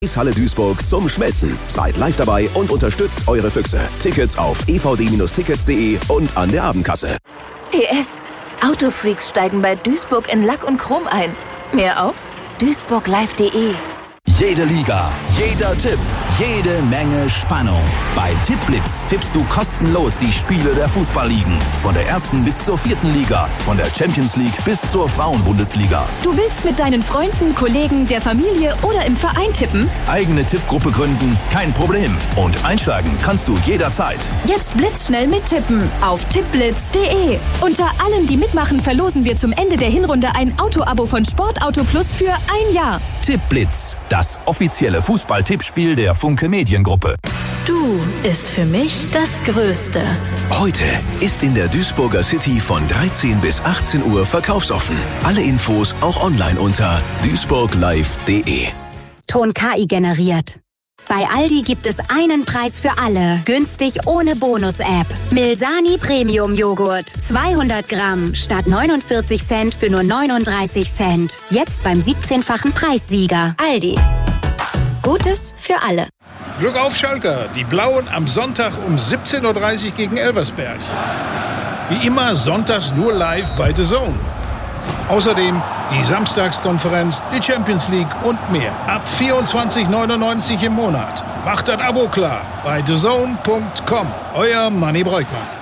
Eishalle Duisburg zum Schmelzen. Seid live dabei und unterstützt eure Füchse. Tickets auf evd-tickets.de und an der Abendkasse. PS: Autofreaks steigen bei Duisburg in Lack und Chrom ein. Mehr auf duisburglive.de. Jede Liga, jeder Tipp, jede Menge Spannung. Bei Tippblitz tippst du kostenlos die Spiele der Fußballligen. Von der 1. bis zur 4. Liga, von der Champions League bis zur Frauenbundesliga. Du willst mit deinen Freunden, Kollegen, der Familie oder im Verein tippen? Eigene Tippgruppe gründen? Kein Problem. Und einsteigen kannst du jederzeit. Jetzt blitzschnell mittippen auf tippblitz.de. Unter allen, die mitmachen, verlosen wir zum Ende der Hinrunde ein Auto-Abo von Sportauto Plus für 1 Jahr. Tippblitz, das offizielle Fußball-Tippspiel der Funke Mediengruppe. Du ist für mich das Größte. Heute ist in der Duisburger City von 13 bis 18 Uhr verkaufsoffen. Alle Infos auch online unter duisburglive.de. Ton KI generiert. Bei Aldi gibt es einen Preis für alle. Günstig ohne Bonus-App. Milsani Premium Joghurt. 200 Gramm statt 49 Cent für nur 39 Cent. Jetzt beim 17-fachen Preissieger. Aldi. Gutes für alle. Glück auf, Schalker. Die Blauen am Sonntag um 17.30 Uhr gegen Elversberg. Wie immer sonntags nur live bei The Zone. Außerdem die Samstagskonferenz, die Champions League und mehr. Ab 24,99 im Monat. Macht das Abo klar bei thezone.com. Euer Manni Breukmann.